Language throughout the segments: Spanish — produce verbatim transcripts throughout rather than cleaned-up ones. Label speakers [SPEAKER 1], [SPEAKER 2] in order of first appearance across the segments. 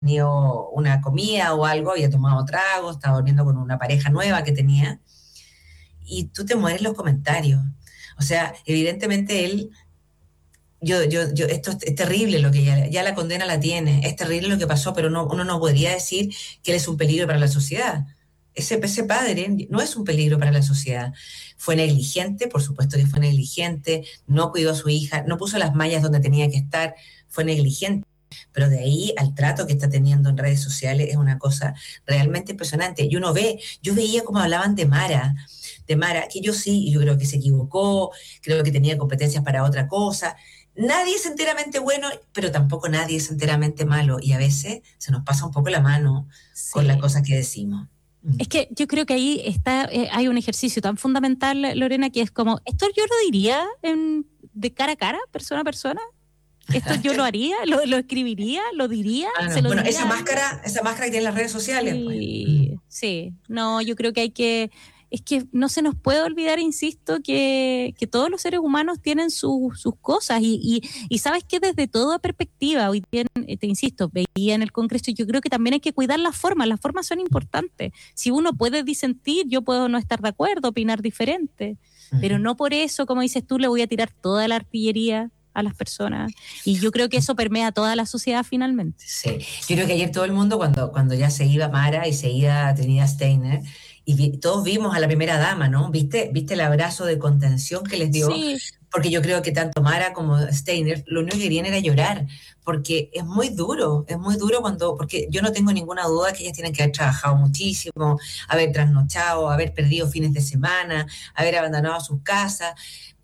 [SPEAKER 1] tenido una comida o algo, había tomado trago, estaba durmiendo con una pareja nueva que tenía, y tú te mueres los comentarios. O sea, evidentemente él, yo, yo, yo, esto es, es terrible lo que ya, ya la condena la tiene, es terrible lo que pasó, pero no, uno no podría decir que él es un peligro para la sociedad. Ese, ese padre no es un peligro para la sociedad. Fue negligente, por supuesto que fue negligente, no cuidó a su hija, no puso las mallas donde tenía que estar, fue negligente. Pero de ahí al trato que está teniendo en redes sociales es una cosa realmente impresionante. Y uno ve, yo veía cómo hablaban de Mara, de Mara, que yo sí, yo creo que se equivocó, creo que tenía competencias para otra cosa. Nadie es enteramente bueno, pero tampoco nadie es enteramente malo. Y a veces se nos pasa un poco la mano con las
[SPEAKER 2] Sí.
[SPEAKER 1] cosas que decimos.
[SPEAKER 2] Es que yo creo que ahí está, eh, hay un ejercicio tan fundamental, Lorena, que es como, esto yo lo diría en, de cara a cara, persona a persona. Esto yo lo haría, lo, lo escribiría, lo diría,
[SPEAKER 1] Ah,
[SPEAKER 2] se
[SPEAKER 1] no.
[SPEAKER 2] lo
[SPEAKER 1] Bueno,
[SPEAKER 2] diría
[SPEAKER 1] esa
[SPEAKER 2] a alguien.
[SPEAKER 1] máscara, esa máscara que tienen las redes sociales, pues.
[SPEAKER 2] Sí, sí. No, yo creo que hay que, es que no se nos puede olvidar, insisto, que, que todos los seres humanos tienen su- sus cosas y, y, y sabes que desde toda perspectiva, hoy día, eh, te insisto, veía en el Congreso, yo creo que también hay que cuidar las formas, las formas son importantes. Si uno puede disentir, yo puedo no estar de acuerdo, opinar diferente, pero no por eso, como dices tú, le voy a tirar toda la artillería a las personas. Y yo creo que eso permea a toda la sociedad finalmente.
[SPEAKER 1] Sí, yo creo que ayer todo el mundo, cuando, cuando ya se iba Mara y se iba Trinidad Steiner, y vi- todos vimos a la primera dama, ¿no? ¿Viste, viste el abrazo de contención que les dio?
[SPEAKER 2] Sí,
[SPEAKER 1] Porque yo creo que tanto Mara como Steiner lo único que querían era llorar, porque es muy duro, es muy duro cuando, porque yo no tengo ninguna duda que ellas tienen que haber trabajado muchísimo, haber trasnochado, haber perdido fines de semana, haber abandonado sus casas,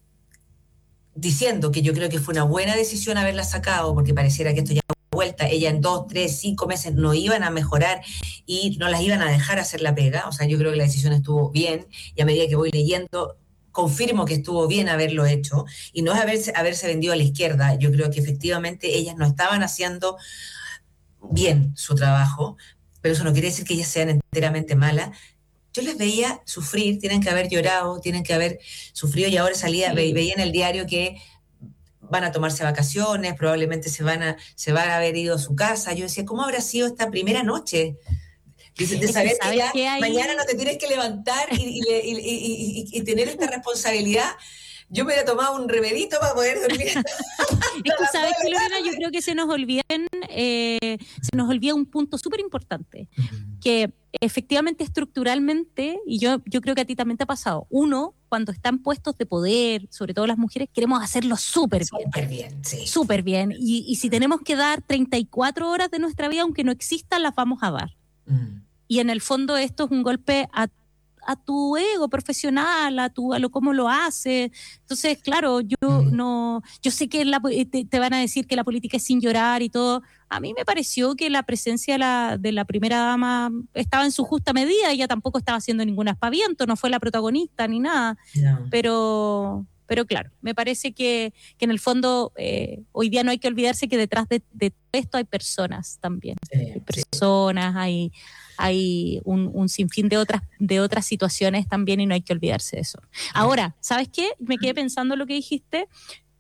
[SPEAKER 1] diciendo que yo creo que fue una buena decisión haberla sacado, porque pareciera que esto ya vuelta, ella en dos, tres, cinco meses no iban a mejorar y no las iban a dejar hacer la pega. O sea, yo creo que la decisión estuvo bien y a medida que voy leyendo confirmo que estuvo bien haberlo hecho y no es haberse, haberse vendido a la izquierda. Yo creo que efectivamente ellas no estaban haciendo bien su trabajo, pero eso no quiere decir que ellas sean enteramente malas. Yo les veía sufrir, tienen que haber llorado, tienen que haber sufrido y ahora salía, ve,
[SPEAKER 2] sí.
[SPEAKER 1] veía en el diario que van a tomarse vacaciones, probablemente se van a, se van a haber ido a su casa. Yo decía, ¿cómo habrá sido esta primera noche? De, de
[SPEAKER 2] Es que
[SPEAKER 1] saber que
[SPEAKER 2] sabes
[SPEAKER 1] ya
[SPEAKER 2] que
[SPEAKER 1] mañana no
[SPEAKER 2] hay.
[SPEAKER 1] te tienes que levantar y, y, y, y, y tener esta responsabilidad. Yo me hubiera tomado un remedito para poder dormir
[SPEAKER 2] Es
[SPEAKER 1] hasta
[SPEAKER 2] que
[SPEAKER 1] las dos
[SPEAKER 2] sabes
[SPEAKER 1] de
[SPEAKER 2] que,
[SPEAKER 1] la
[SPEAKER 2] Lorena, yo
[SPEAKER 1] tarde.
[SPEAKER 2] creo que se nos olvidan, eh, se nos olvida un punto súper importante, que efectivamente estructuralmente, y yo, yo creo que a ti también te ha pasado, uno, cuando están puestos de poder, sobre todo las mujeres, queremos hacerlo súper bien,
[SPEAKER 1] Súper bien, sí.
[SPEAKER 2] súper bien, y, y si tenemos que dar treinta y cuatro horas de nuestra vida, aunque no existan, las vamos a dar.
[SPEAKER 1] Mm.
[SPEAKER 2] Y en el fondo esto es un golpe a a tu ego profesional, a tu a lo cómo lo haces. Entonces, claro, yo
[SPEAKER 1] Mm.
[SPEAKER 2] no, yo sé que la, te, te, van a decir que la política es sin llorar y todo. A mí me pareció que la presencia de la, de la primera dama estaba en su justa medida, ella tampoco estaba haciendo ningún aspaviento, no fue la protagonista ni nada,
[SPEAKER 1] No.
[SPEAKER 2] pero pero claro, me parece que, que en el fondo eh, hoy día no hay que olvidarse que detrás de, de esto hay personas también,
[SPEAKER 1] Sí,
[SPEAKER 2] hay
[SPEAKER 1] sí.
[SPEAKER 2] personas, hay hay un, un sinfín de otras, de otras situaciones también y no hay que olvidarse de eso. Ahora, ¿sabes qué? Me quedé pensando en lo que dijiste.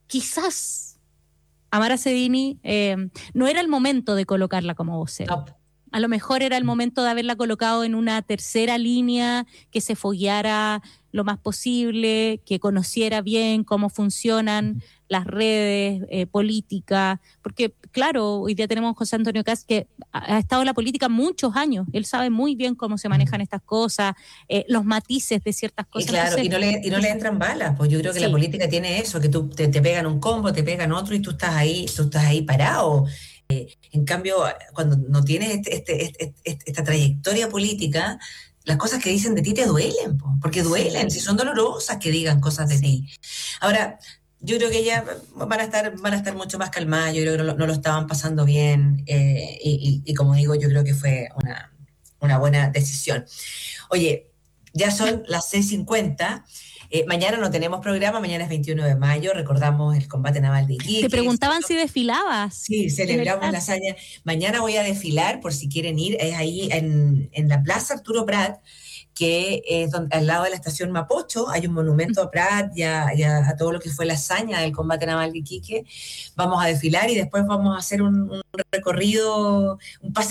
[SPEAKER 2] Quizás a Mara Sedini eh, no era el momento de colocarla como vocera.
[SPEAKER 1] No.
[SPEAKER 2] A lo mejor era el momento de haberla colocado en una tercera línea, que se fogueara lo más posible, que conociera bien cómo funcionan las redes eh, políticas, porque claro, hoy día tenemos a José Antonio Kast que ha, ha estado en la política muchos años, él sabe muy bien cómo se manejan estas cosas, eh, los matices de ciertas
[SPEAKER 1] Y
[SPEAKER 2] cosas,
[SPEAKER 1] claro,
[SPEAKER 2] entonces,
[SPEAKER 1] y no le, y no le entran balas, pues yo creo que la
[SPEAKER 2] sí,
[SPEAKER 1] política tiene eso, que tú te, te pegan un combo, te pegan otro y tú estás ahí, tú estás ahí parado. En cambio, cuando no tienes este, este, este, este, esta trayectoria política, las cosas que dicen de ti te duelen, po, porque duelen, si
[SPEAKER 2] sí,
[SPEAKER 1] son dolorosas que digan cosas de
[SPEAKER 2] sí.
[SPEAKER 1] ti. Ahora, yo creo que ya van a estar, van a estar mucho más calmadas, yo creo que no, no lo estaban pasando bien, eh, y, y, y como digo, yo creo que fue una, una buena decisión. Oye, ya son las seis cincuenta. Eh, mañana no tenemos programa, mañana es veintiuno de mayo, recordamos el combate naval de
[SPEAKER 2] Te
[SPEAKER 1] Iquique.
[SPEAKER 2] preguntaban si desfilabas
[SPEAKER 1] Sí,
[SPEAKER 2] en el
[SPEAKER 1] celebramos
[SPEAKER 2] T A R.
[SPEAKER 1] la hazaña. Mañana voy a desfilar, por si quieren ir, es ahí en, en la Plaza Arturo Prat, que es donde, al lado de la estación Mapocho, hay un monumento a Prat y a, y a, a todo lo que fue la hazaña del combate naval de Iquique. Vamos a desfilar y después vamos a hacer un, un recorrido, un paso